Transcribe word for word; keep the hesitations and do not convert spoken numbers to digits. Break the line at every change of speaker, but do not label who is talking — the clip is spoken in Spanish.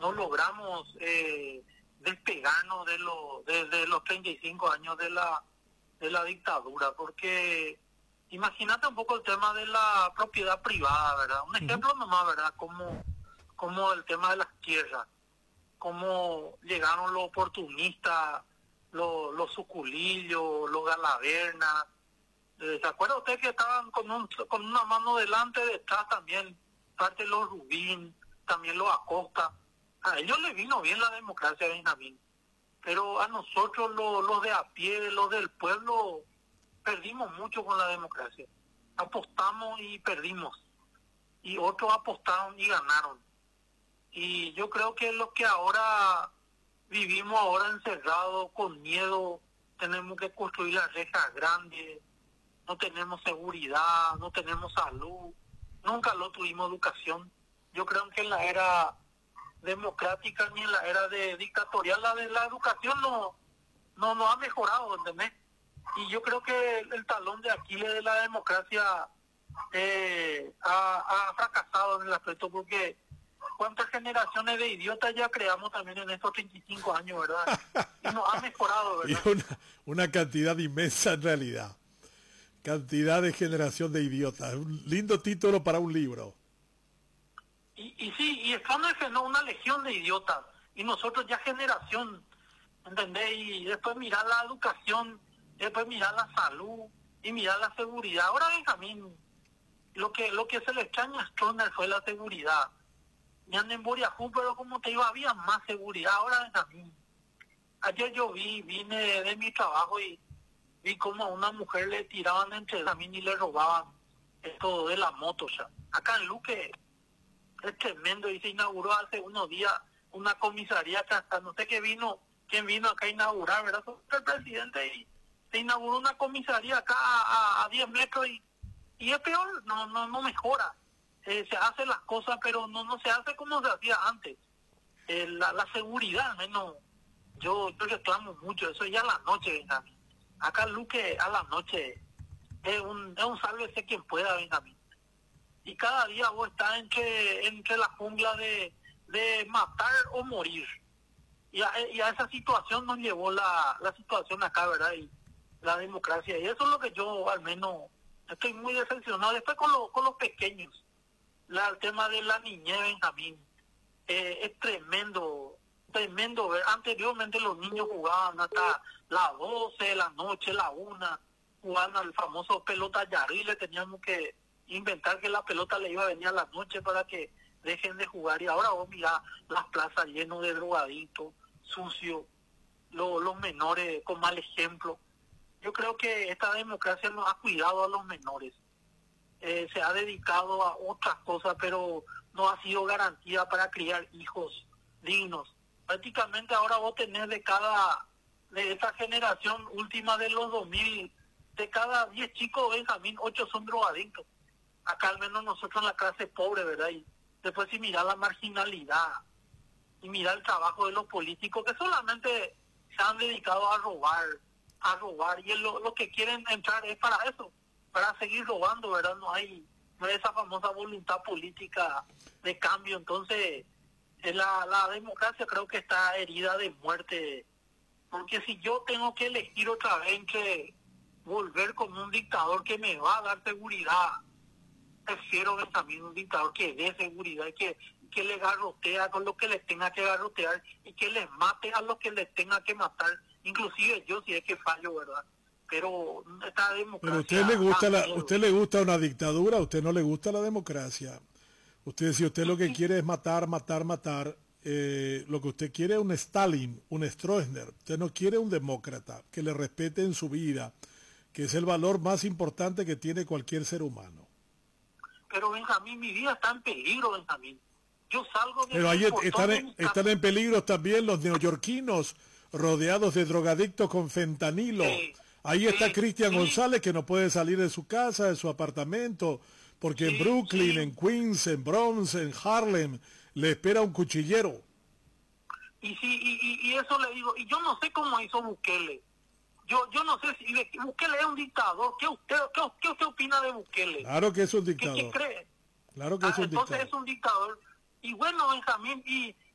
no logramos eh, despegarnos de, lo, de, de los treinta y cinco años de la, de la dictadura, porque imagínate un poco el tema de la propiedad privada, ¿verdad? Un ejemplo uh-huh. nomás, ¿verdad? Como, como el tema de las tierras, cómo llegaron los oportunistas, los, los suculillos, los galavernas. ¿Se acuerda usted que estaban con, un, con una mano delante, detrás también, parte de los Rubín, también los Acosta? A ellos les vino bien la democracia, Benjamín, pero a nosotros los, los de a pie, los del pueblo, perdimos mucho con la democracia. Apostamos y perdimos, y otros apostaron y ganaron. Y yo creo que lo que ahora vivimos ahora encerrados, con miedo, tenemos que construir las rejas grandes, no tenemos seguridad, no tenemos salud, nunca lo tuvimos educación. Yo creo que en la era democrática ni en la era de dictatorial la de la educación no no no ha mejorado, ¿entendés? Y yo creo que el, el talón de Aquiles de la democracia eh, ha, ha fracasado en el aspecto, porque cuántas generaciones de idiotas ya creamos también en estos treinta y cinco años, ¿verdad? Y no ha mejorado, ¿verdad?
Y una, una cantidad inmensa en realidad. Cantidad de generación de idiotas. Un lindo título para un libro.
Y, y sí, y estamos en una legión de idiotas. Y nosotros ya generación, ¿entendés? Y después mirar la educación, después mirar la salud y mirar la seguridad. Ahora, Benjamín, lo que lo que se le extraña a Stroessner fue la seguridad. Ya en Boriajú, pero como te digo, había más seguridad. Ahora, Benjamín, ayer yo vi, vine de, de mi trabajo y vi como a una mujer le tiraban entre también y le robaban esto de la moto ya. Acá en Luque es tremendo, y se inauguró hace unos días una comisaría que hasta no sé qué vino, quién vino acá a inaugurar, ¿verdad? Fue el presidente, y se inauguró una comisaría acá a, a diez metros y, y es peor, no no no mejora. Eh, se hacen las cosas, pero no no se hace como se hacía antes. Eh, la, la seguridad, al menos, yo, yo reclamo mucho, eso ya a la noche, Benjamín. Acá Luque a la noche es un, es un sálvese quien pueda, Benjamín. Y cada día vos estás entre, entre la jungla de, de matar o morir. Y a, y a esa situación nos llevó la, la situación acá, ¿verdad? Y la democracia. Y eso es lo que yo, al menos, estoy muy decepcionado. Después con, lo, con los pequeños, la, el tema de la niñez, Benjamín, eh, es tremendo, tremendo ver. Anteriormente los niños jugaban hasta las doce de la noche, la una, jugaban al famoso pelota yarí, le teníamos que inventar que la pelota le iba a venir a la noche para que dejen de jugar. Y ahora vos mirá las plazas llenas de drogadictos, sucios, lo, los menores con mal ejemplo. Yo creo que esta democracia no ha cuidado a los menores. Eh, se ha dedicado a otras cosas, pero no ha sido garantía para criar hijos dignos. Prácticamente ahora vos tenés de cada, de esta generación última de los dos mil, de cada diez chicos, Benjamín, ocho son drogadictos. Acá al menos nosotros en la clase pobre, ¿verdad? Y después si mirar la marginalidad y mirar el trabajo de los políticos que solamente se han dedicado a robar, a robar, y lo, lo que quieren entrar es para eso, para seguir robando, ¿verdad? No hay, no hay esa famosa voluntad política de cambio. Entonces la, la democracia creo que está herida de muerte, porque si yo tengo que elegir otra vez entre volver como un dictador que me va a dar seguridad, prefiero ver también un dictador que dé seguridad, que, que le garrotea con lo que le tenga que garrotear y que les mate a los que les tenga que matar, inclusive yo si es que fallo, ¿verdad? Pero esta democracia...
Pero a usted le gusta la, usted le gusta una dictadura, a usted no le gusta la democracia. Usted, si usted lo que quiere es matar, matar, matar, eh, lo que usted quiere es un Stalin, un Stroessner. Usted no quiere un demócrata que le respete en su vida, que es el valor más importante que tiene cualquier ser humano.
Pero Benjamín, mi vida está en peligro, Benjamín. Yo salgo de...
Pero ahí están en, están en peligro también los neoyorquinos, rodeados de drogadictos con fentanilo. Sí, ahí sí, está Cristian sí. González, que no puede salir de su casa, de su apartamento, porque sí, en Brooklyn, sí. en Queens, en Bronx, en Harlem, le espera un cuchillero.
Y sí, y, y, y eso le digo, y yo no sé cómo hizo Bukele. Yo yo no sé si Bukele es un dictador. ¿Qué usted qué, qué usted opina de Bukele?
Claro que es un dictador.
¿Qué, qué cree?
Claro que
ah,
es un
entonces
dictador.
es un dictador. Y bueno, Benjamín, y,